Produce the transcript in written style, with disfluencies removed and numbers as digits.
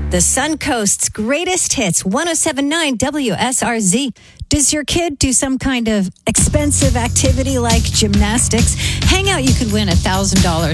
The Suncoast's greatest hits, 107.9 WSRZ. Does your kid do some kind of expensive activity like gymnastics? Hang out, you could win $1,000